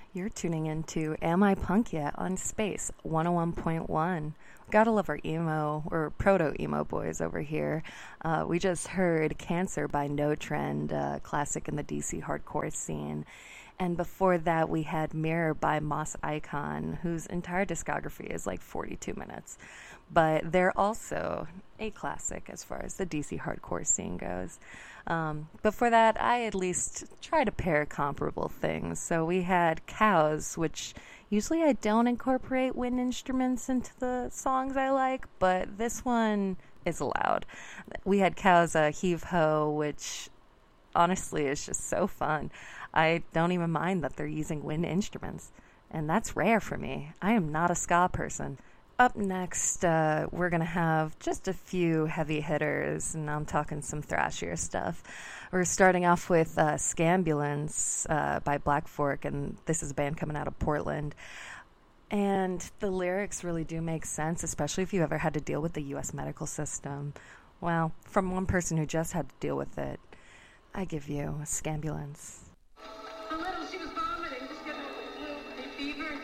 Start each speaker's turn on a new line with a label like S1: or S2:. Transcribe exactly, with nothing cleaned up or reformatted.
S1: You're tuning into Am I Punk Yet on Space one oh one point one. Gotta love our emo, or proto-emo boys over here. Uh, we just heard Cancer by No Trend, uh, classic in the D C hardcore scene. And before that, we had Mirror by Moss Icon, whose entire discography is like forty-two minutes. But they're also a classic as far as the D C hardcore scene goes. Um, before that, I at least try to pair comparable things. So we had Cows, which usually I don't incorporate wind instruments into the songs I like, but this one is allowed. We had Cows, uh, Heave Ho, which honestly is just so fun. I don't even mind that they're using wind instruments, and that's rare for me. I am not a ska person. Up next, uh, we're going to have just a few heavy hitters, and I'm talking some thrashier stuff. We're starting off with uh, Scambulance uh, by Black Fork, and this is a band coming out of Portland. And the lyrics really do make sense, especially if you ever had to deal with the U S medical system. Well, from one person who just had to deal with it, I give you Scambulance.
S2: A little, she was vomiting, just getting over the flu, a fever.